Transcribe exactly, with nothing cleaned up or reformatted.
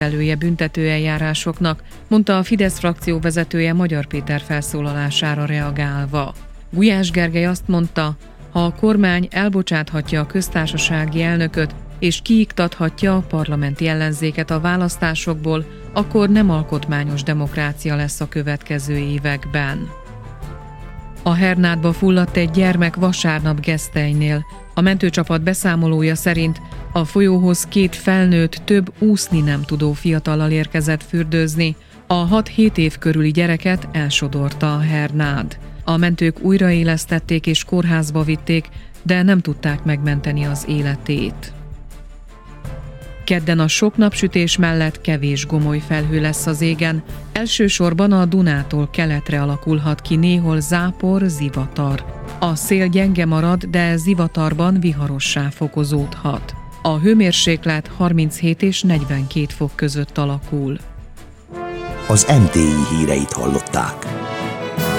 elője büntetőeljárásoknak, mondta a Fidesz frakció vezetője Magyar Péter felszólalására reagálva. Gulyás Gergely azt mondta, ha a kormány elbocsáthatja a köztársasági elnököt és kiiktathatja a parlamenti ellenzéket a választásokból, akkor nem alkotmányos demokrácia lesz a következő években. A Hernádba fulladt egy gyermek vasárnap Gesztenynél. A mentőcsapat beszámolója szerint a folyóhoz két felnőtt, több úszni nem tudó fiatallal érkezett fürdőzni. A hat-hét év körüli gyereket elsodorta a Hernád. A mentők újraélesztették és kórházba vitték, de nem tudták megmenteni az életét. Kedden a sok napsütés mellett kevés gomoly felhő lesz az égen, elsősorban a Dunától keletre alakulhat ki néhol zápor, zivatar. A szél gyenge marad, de zivatarban viharossá fokozódhat. A hőmérséklet harminchét és negyvenkét fok között alakul. Az em té i híreit hallották.